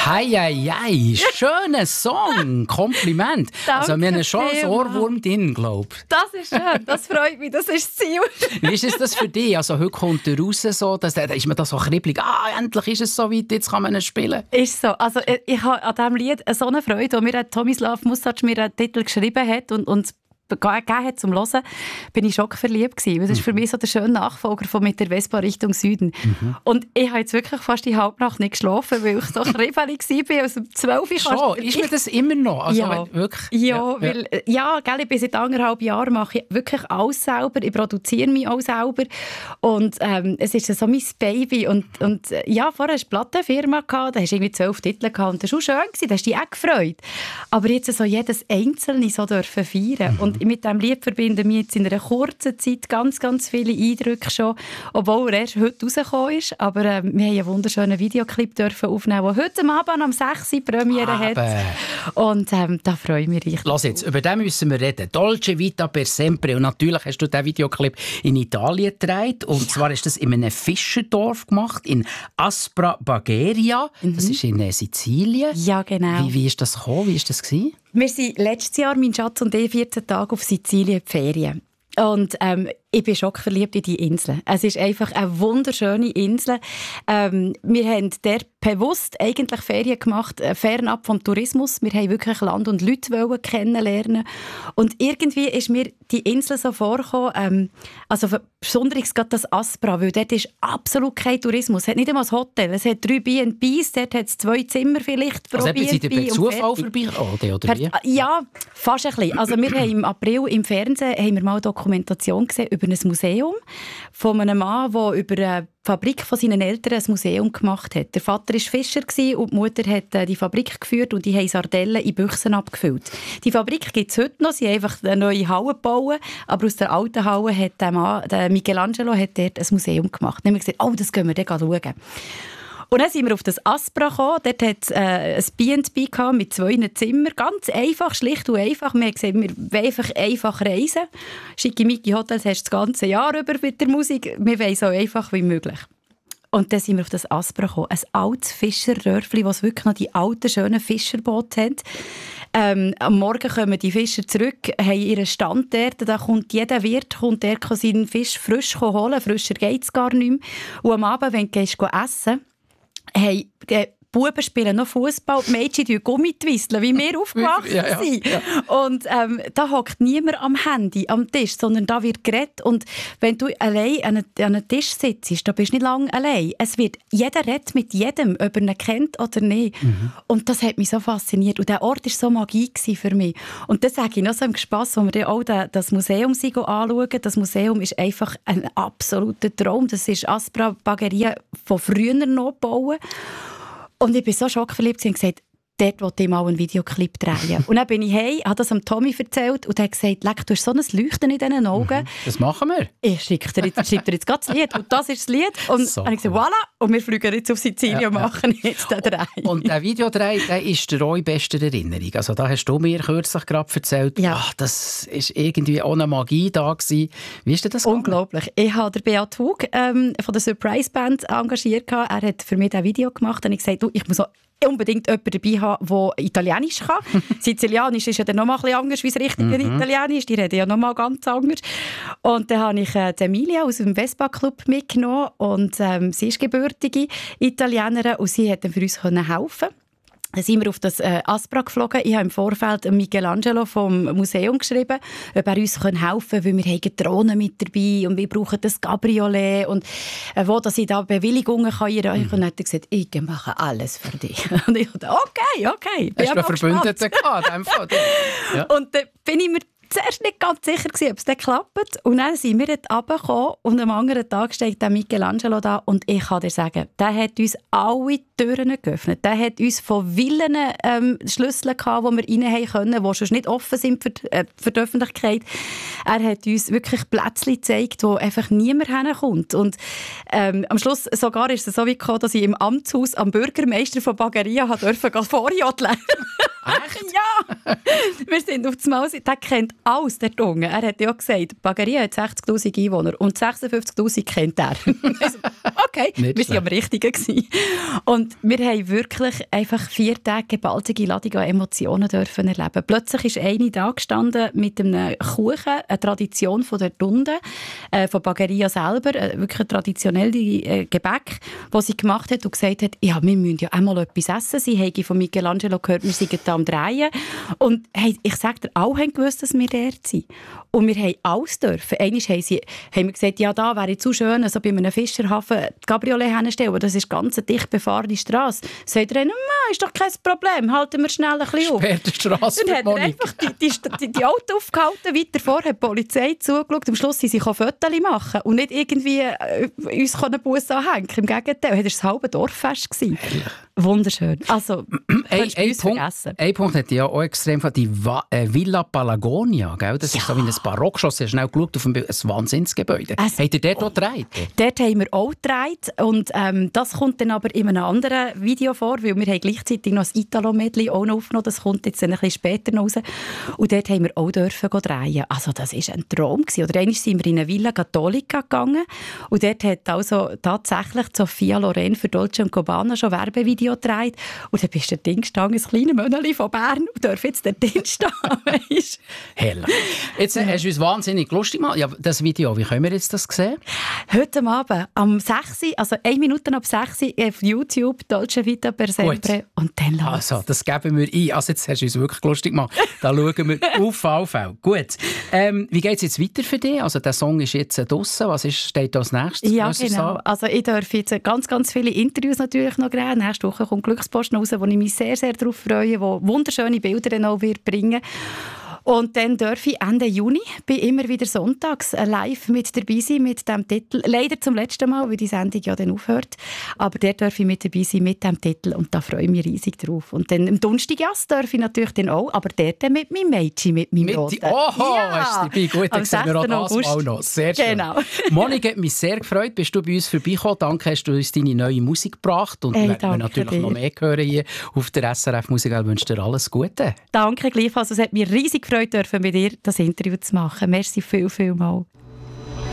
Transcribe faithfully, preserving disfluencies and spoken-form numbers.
Hei, hei, hei, schöner Song, Kompliment. Danke also wir haben schon ein vielmals. Ohrwurm drin, glaube ich. Das ist schön, das freut mich, das ist das Ziel. Wie ist es das für dich? Also heute kommt er raus, so, dass, da ist man da so kribbelig, ah, endlich ist es so weit, jetzt kann man es spielen. Ist so. Also ich, ich habe an diesem Lied so eine Freude, wo mir Tomislav Musac mir einen Titel geschrieben hat und uns gegeben hat zum Hören, bin ich schockverliebt gewesen. Das ist für mich so der schöne Nachfolger von «Mit der Vespa Richtung Süden». Mhm. Und ich habe jetzt wirklich fast die Halbnacht nicht geschlafen, weil ich so kribbelig war. Also um zwölf Uhr Schon, ist mir das immer noch? Also, ja, wirklich? ja, Ja, weil, ja gell, ich bin seit anderthalb Jahren mache ich wirklich alles selber. Ich produziere mich auch selber. Und ähm, es ist so mein Baby. Und, und ja, vorher hast du eine Plattenfirma gehabt, da hast du irgendwie zwölf Titel gehabt. Und das war auch schön, da hast du dich auch gefreut. Aber jetzt so jedes Einzelne so dürfen feiern. Mhm. Und mit diesem Lied verbinden wir jetzt in einer kurzen Zeit ganz, ganz viele Eindrücke schon, obwohl er erst heute rausgekommen ist. Aber äh, wir haben einen wunderschönen Videoclip dürfen aufnehmen, der heute Abend um sechs Uhr Premiere hat. Und ähm, da freue ich mich richtig. Lass jetzt, über den müssen wir reden. Dolce Vita per Sempre. Und natürlich hast du diesen Videoclip in Italien gedreht. Und ja. zwar ist das in einem Fischerdorf gemacht, in Aspra Bagheria. Mhm. Das ist in äh, Sizilien. Ja, genau. Wie, wie ist das gekommen? Wie war das gewesen? Wir sind letztes Jahr, mein Schatz und ich, vierzehn Tage auf Sizilien in die Ferien. Und ähm, ich bin schockverliebt in die Insel. Es ist einfach eine wunderschöne Insel. Ähm, wir haben dort bewusst eigentlich Ferien gemacht, äh, fernab vom Tourismus. Wir wollten wirklich Land und Leute kennenlernen. Und irgendwie ist mir die Insel so vorgekommen, ähm, also besonders gerade das Aspra, weil dort ist absolut kein Tourismus. Es hat nicht einmal ein Hotel, es hat drei B and Bs, dort hat es zwei Zimmer vielleicht pro also B and B. Also per Zufall vorbei? Oh, oder wie? Ja, fast ein bisschen. Also wir haben im April im Fernsehen haben wir mal eine Dokumentation gesehen über ein Museum von einem Mann, der über eine Fabrik von seinen Eltern ein Museum gemacht hat. Der Vater war Fischer und die Mutter hat die Fabrik geführt und die haben Sardellen in Büchsen abgefüllt. Die Fabrik gibt es heute noch, sie haben einfach eine neue Halle gebaut, aber aus der alten Halle hat der, Mann, der Michelangelo hat dort ein Museum gemacht. Dann haben wir gesagt, oh, das gehen wir dann schauen. Und dann sind wir auf das Aspra gekommen. Dort hat es äh, ein B and B mit zwei Zimmern. Ganz einfach, schlicht und einfach. Wir haben gesagt, wir wollen einfach, einfach reisen. Schickimicki Hotels hast du das ganze Jahr über mit der Musik. Wir wollen so einfach wie möglich. Und dann sind wir auf das Aspra gekommen. Ein altes Fischerdörfli, das wirklich noch die alten, schönen Fischerboote hat. Ähm, am Morgen kommen die Fischer zurück, haben ihren Stand dort. Da kommt jeder Wirt kommt der seinen Fisch frisch holen. Frischer geht es gar nicht mehr. Und am Abend, wenn du gehst, essen hey, die Buben spielen noch Fußball, die Mädchen twiseln Gummitwisteln, wie wir aufgewachsen ja, ja, sind. Ja. Und ähm, da hockt niemand am Handy, am Tisch, sondern da wird geredet. Und wenn du allein an einem Tisch sitzt, da bist du nicht lange allein. Es wird, jeder redet mit jedem, ob er ihn kennt oder nicht. Mhm. Und das hat mich so fasziniert. Und der Ort war so Magie für mich. Und das sage ich noch so im Spass, wo wir dann auch das Museum anschauen. Das Museum ist einfach ein absoluter Traum. Das ist Aspra Bagheria von früher noch gebaut. Und ich bin so schockverliebt und gesagt, dort wollte ich mal einen Videoclip drehen. Und dann bin ich heim, habe das am Tommy erzählt und er hat gesagt, leck, du hast so ein Leuchten in diesen Augen. Mhm, das machen wir. Ich schicke dir jetzt, schicke dir jetzt gerade das Lied. Und das ist das Lied. Und so, dann habe ich gesagt, voilà, und wir fliegen jetzt auf Sizilien ja, und machen ja. jetzt den Dreh. Und der Videodreh, der ist der eure beste Erinnerung. Also da hast du mir kürzlich gerade erzählt, ja. ach, das war irgendwie auch eine Magie da gewesen. Wie ist denn das gegangen? Unglaublich. Ich habe Beat Hug ähm, von der Surprise Band engagiert. Er hat für mich ein Video gemacht und ich gesagt, du, ich muss auch unbedingt jemanden dabei haben, der Italienisch kann. Sizilianisch ist ja dann noch mal ein bisschen anders, wie das richtige mhm. Italienisch. Die reden ja noch mal ganz anders. Und dann habe ich äh, Emilia aus dem Vespa Club mitgenommen. Und ähm, sie ist gebürtige Italienerin und sie konnte für uns helfen. Dann sind wir auf das äh, Aspra geflogen. Ich habe im Vorfeld Michelangelo vom Museum geschrieben, ob er uns helfen kann, weil wir haben Drohnen mit dabei und wir brauchen das Cabriolet und äh, wo dass ich da Bewilligungen kann einreichen kann. Und dann hat er gesagt, ich mache alles für dich. Und ich dachte, okay, okay. Hast du einen Verbündeten gehabt? Ja. Und dann bin ich mir zuerst nicht ganz sicher gewesen, ob es dann klappt. Und dann sind wir dort runtergekommen und am anderen Tag steht der Michelangelo da und ich kann dir sagen, der hat uns alle Türen geöffnet. Der hat uns von Villen ähm, Schlüssel gehabt, die wir rein können, die schon nicht offen sind für, äh, für die Öffentlichkeit. Er hat uns wirklich Plätze gezeigt, wo einfach niemand hinkommt. Und ähm, am Schluss sogar ist es so weit gekommen, dass ich im Amtshaus am Bürgermeister von Bagheria durfte vorjodeln. Echt? Ja! Wir sind auf das Mal, der kennt alles, der Junge. Er hat ja gesagt, Bagheria hat sechzigtausend Einwohner und sechsundfünfzigtausend kennt er. Also, okay, Nicht wir waren am Richtigen gewesen. Und wir haben wirklich einfach vier Tage gewaltige Ladung an Emotionen dürfen erleben. Plötzlich ist eine da gestanden mit einem Kuchen, eine Tradition von der Tunde, äh, von Bagheria selber, äh, wirklich ein traditionelles äh, Gebäck, das sie gemacht hat und gesagt hat, ja, wir müssen ja einmal etwas essen. Sie haben von Michelangelo gehört, wir sind da am Drehen. Und hey, ich sage dir, alle haben gewusst, dass wir dort sind. Und wir haben alles dürfen. Einmal haben, sie, haben wir gesagt, ja, da wäre zu schön, also bei einem Fischerhafen die Cabriolet hinstellen, aber das ist ganz eine dicht befahrene Strasse. Sagt er, ist doch kein Problem, halten wir schnell ein bisschen auf. Sperrt die Strasse. Dann hat er einfach die, die, die, die Auto aufgehalten, weiter vor, hat die Polizei zugeschaut. Am Schluss sie sich Fotos machen und nicht irgendwie äh, uns einen Bus anhängen. Im Gegenteil, das war das halbe Dorffest. Wunderschön. Also, ein, ein, Punkt, ein Punkt hat ja auch extrem von die Va- äh, Villa Palagonia, gell? Das ja. ist so wie ein Barockschloss. Hast du schnell geschaut auf ein, ein Wahnsinnsgebäude. Es, Habt ihr dort oh, auch gedreht? Dort haben wir auch gedreht. Und ähm, das kommt dann aber in einem anderen Video vor, weil wir haben gleichzeitig noch das Italo-Medley auch noch aufgenommen. Das kommt jetzt ein bisschen später noch raus. Und dort haben wir auch dürfen drehen. Also das war ein Traum gewesen. Oder einmal sind wir in eine Villa Cattolica gegangen. Und dort hat also tatsächlich Sophia Loren für Dolce und Gabbana schon Werbevideo gedreht. Und dann bist du dort gestanden, ein kleines Mönchli von Bern, und darf jetzt dort stehen, weißt? Herrlich. Jetzt äh, hast du uns wahnsinnig lustig gemacht. Ja, das Video, wie können wir jetzt das sehen? Heute Abend, am sechs, also eine Minute ab sechs auf YouTube, Dolce Vita per Sempre. Gut. Und dann los. Also, das geben wir ein. Also, jetzt hast du uns wirklich lustig gemacht. Da schauen wir auf V V. Gut. Ähm, wie geht es jetzt weiter für dich? Also, der Song ist jetzt draussen. Was ist, steht als nächstes? Ja, genau. Also, ich darf jetzt ganz, ganz viele Interviews natürlich noch geben. Nächste Woche kommt Glückspost raus, wo ich mich sehr, sehr darauf freue, wo wunderschöne Bilder dann auch wird bringen. Und dann darf ich Ende Juni, bin immer wieder sonntags live mit dabei sein mit diesem Titel. Leider zum letzten Mal, weil die Sendung ja dann aufhört. Aber der darf ich mit dabei sein mit diesem Titel und da freue ich mich riesig drauf. Und dann am Donnerstag darf ich natürlich dann auch, aber der dann mit meinem Mädchen, mit meinem mit Roten. Oho, ja. hast du dabei. Gut, dann sehen wir auch das mal noch. Sehr schön. Genau. Monika, hat mich sehr gefreut, bist du bei uns vorbeigekommen. Danke, hast du uns deine neue Musik gebracht. Und hey, wir werden natürlich dir. noch mehr hören hier auf der S R F Musik. Ich wünsche dir alles Gute. Danke gleichfalls. Es hat mich riesig gefreut, dürfen mit dir das Interview zu machen. Merci viel, viel mal.